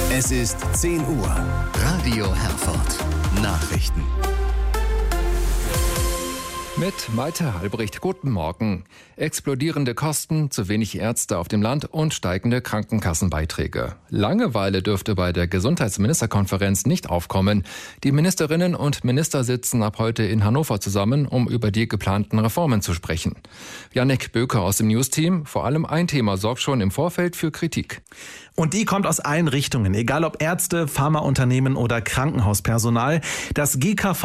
Es ist 10 Uhr. Radio Herford. Nachrichten. Mit Malte Halbricht, guten Morgen. Explodierende Kosten, zu wenig Ärzte auf dem Land und steigende Krankenkassenbeiträge. Langeweile dürfte bei der Gesundheitsministerkonferenz nicht aufkommen. Die Ministerinnen und Minister sitzen ab heute in Hannover zusammen, um über die geplanten Reformen zu sprechen. Jannik Böker aus dem News-Team. Vor allem ein Thema sorgt schon im Vorfeld für Kritik. Und die kommt aus allen Richtungen, egal ob Ärzte, Pharmaunternehmen oder Krankenhauspersonal. Das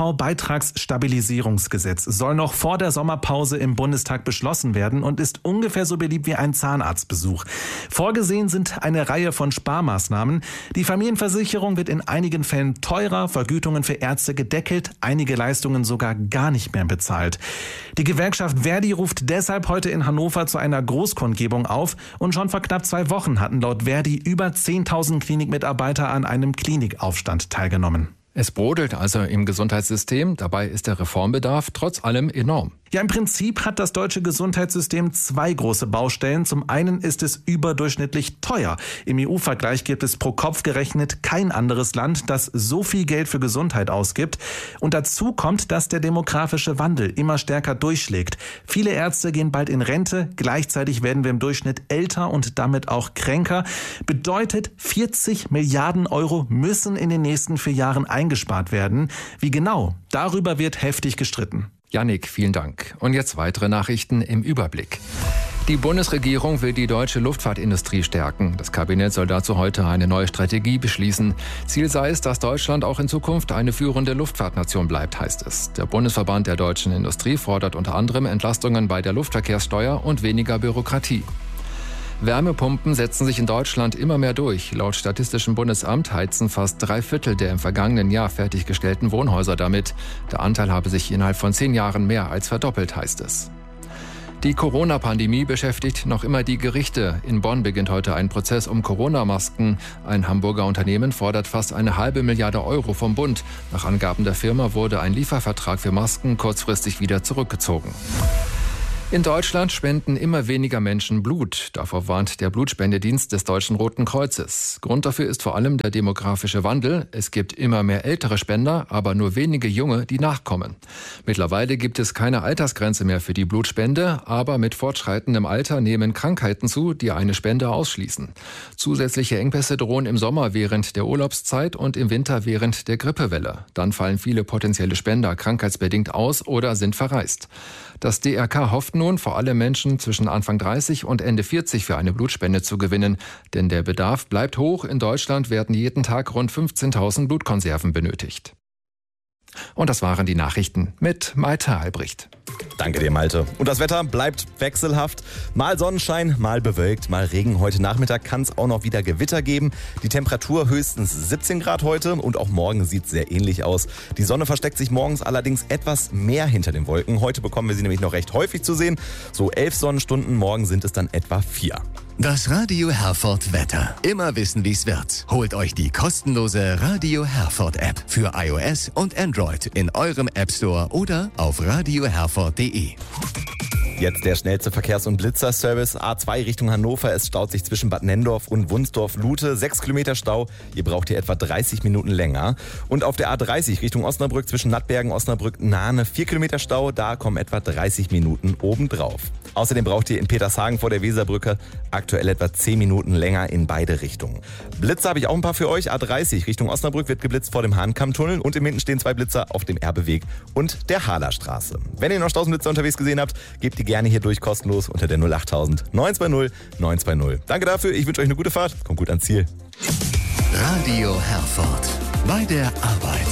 GKV-Beitragsstabilisierungsgesetz soll noch vor der Sommerpause im Bundestag beschlossen werden und ist ungefähr so beliebt wie ein Zahnarztbesuch. Vorgesehen sind eine Reihe von Sparmaßnahmen. Die Familienversicherung wird in einigen Fällen teurer, Vergütungen für Ärzte gedeckelt, einige Leistungen sogar gar nicht mehr bezahlt. Die Gewerkschaft Verdi ruft deshalb heute in Hannover zu einer Großkundgebung auf und schon vor knapp 2 Wochen hatten laut Verdi über 10.000 Klinikmitarbeiter an einem Klinikaufstand teilgenommen. Es brodelt also im Gesundheitssystem. Dabei ist der Reformbedarf trotz allem enorm. Ja, im Prinzip hat das deutsche Gesundheitssystem 2 große Baustellen. Zum einen ist es überdurchschnittlich teuer. Im EU-Vergleich gibt es pro Kopf gerechnet kein anderes Land, das so viel Geld für Gesundheit ausgibt. Und dazu kommt, dass der demografische Wandel immer stärker durchschlägt. Viele Ärzte gehen bald in Rente. Gleichzeitig werden wir im Durchschnitt älter und damit auch kränker. Bedeutet, 40 Milliarden Euro müssen in den nächsten 4 Jahren eingespart werden. Wie genau? Darüber wird heftig gestritten. Jannik, vielen Dank. Und jetzt weitere Nachrichten im Überblick. Die Bundesregierung will die deutsche Luftfahrtindustrie stärken. Das Kabinett soll dazu heute eine neue Strategie beschließen. Ziel sei es, dass Deutschland auch in Zukunft eine führende Luftfahrtnation bleibt, heißt es. Der Bundesverband der deutschen Industrie fordert unter anderem Entlastungen bei der Luftverkehrssteuer und weniger Bürokratie. Wärmepumpen setzen sich in Deutschland immer mehr durch. Laut Statistischem Bundesamt heizen fast 3/4 der im vergangenen Jahr fertiggestellten Wohnhäuser damit. Der Anteil habe sich innerhalb von 10 Jahren mehr als verdoppelt, heißt es. Die Corona-Pandemie beschäftigt noch immer die Gerichte. In Bonn beginnt heute ein Prozess um Corona-Masken. Ein Hamburger Unternehmen fordert fast 1,5 Milliarde Euro vom Bund. Nach Angaben der Firma wurde ein Liefervertrag für Masken kurzfristig wieder zurückgezogen. In Deutschland spenden immer weniger Menschen Blut. Davor warnt der Blutspendedienst des Deutschen Roten Kreuzes. Grund dafür ist vor allem der demografische Wandel. Es gibt immer mehr ältere Spender, aber nur wenige Junge, die nachkommen. Mittlerweile gibt es keine Altersgrenze mehr für die Blutspende, aber mit fortschreitendem Alter nehmen Krankheiten zu, die eine Spende ausschließen. Zusätzliche Engpässe drohen im Sommer während der Urlaubszeit und im Winter während der Grippewelle. Dann fallen viele potenzielle Spender krankheitsbedingt aus oder sind verreist. Das DRK hofft nun, vor allem Menschen zwischen Anfang 30 und Ende 40 für eine Blutspende zu gewinnen. Denn der Bedarf bleibt hoch. In Deutschland werden jeden Tag rund 15.000 Blutkonserven benötigt. Und das waren die Nachrichten mit Malte Halbricht. Danke dir, Malte. Und das Wetter bleibt wechselhaft. Mal Sonnenschein, mal bewölkt, mal Regen. Heute Nachmittag kann es auch noch wieder Gewitter geben. Die Temperatur höchstens 17 Grad heute und auch morgen sieht es sehr ähnlich aus. Die Sonne versteckt sich morgens allerdings etwas mehr hinter den Wolken. Heute bekommen wir sie nämlich noch recht häufig zu sehen. So 11 Sonnenstunden, morgen sind es dann etwa 4. Das Radio Herford Wetter. Immer wissen, wie's wird. Holt euch die kostenlose Radio Herford App für iOS und Android in eurem App Store oder auf radioherford.de. Jetzt der schnellste Verkehrs- und Blitzerservice. A2 Richtung Hannover. Es staut sich zwischen Bad Nenndorf und Wunsdorf-Lute. 6 Kilometer Stau. Ihr braucht hier etwa 30 Minuten länger. Und auf der A30 Richtung Osnabrück zwischen Nattbergen und Osnabrück-Nahne 4 Kilometer Stau. Da kommen etwa 30 Minuten obendrauf. Außerdem braucht ihr in Petershagen vor der Weserbrücke aktuell etwa 10 Minuten länger in beide Richtungen. Blitzer habe ich auch ein paar für euch. A30 Richtung Osnabrück wird geblitzt vor dem Hahnkammtunnel und im Hinten stehen 2 Blitzer auf dem Erbeweg und der Halerstraße. Wenn ihr noch Stausenblitzer unterwegs gesehen habt, gebt die gerne hier durch kostenlos unter der 08000 920 920. Danke dafür, ich wünsche euch eine gute Fahrt. Kommt gut ans Ziel. Radio Herford. Bei der Arbeit.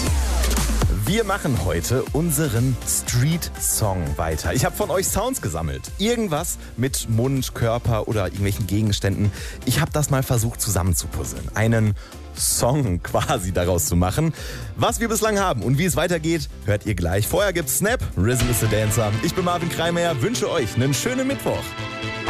Wir machen heute unseren Street-Song weiter. Ich habe von euch Sounds gesammelt. Irgendwas mit Mund, Körper oder irgendwelchen Gegenständen. Ich habe das mal versucht zusammenzupuzzeln. Einen Song quasi daraus zu machen. Was wir bislang haben und wie es weitergeht, hört ihr gleich. Vorher gibt's Snap, Rhythm is the Dancer. Ich bin Marvin Kreimeyer, wünsche euch einen schönen Mittwoch.